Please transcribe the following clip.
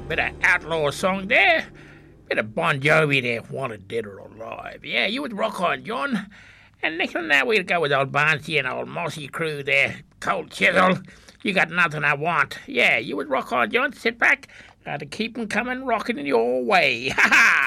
Bit of outlaw song there. Bit of Bon Jovi there, Wanted Dead or Alive. Yeah, you would rock on, John. And next one now we'll go with old Barnsey and old Mossy crew there. Cold Chisel, You Got Nothing I Want. Yeah, you would rock on, John. Sit back. To keep 'em coming, rocking your way. Ha ha!